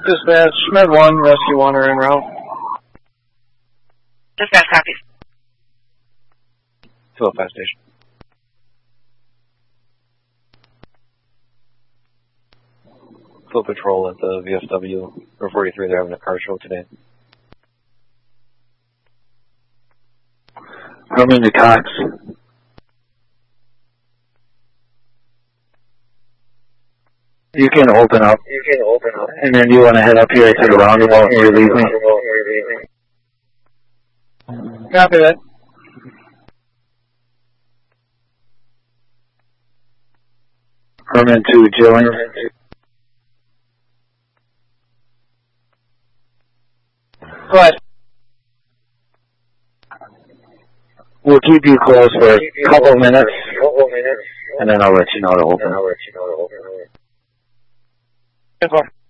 Dispatch, Med 1, Rescue 1 are en route. Dispatch copies. Philippi Station. Full patrol at the VFW, or 43, they're having a car show today. Herman to Cox. You can open up. And then you want to head up here to the roundabout and relieve me? Copy that. Herman to Jillian. Go ahead. We'll keep you close for a couple minutes, and then I'll let you know to open. Good one.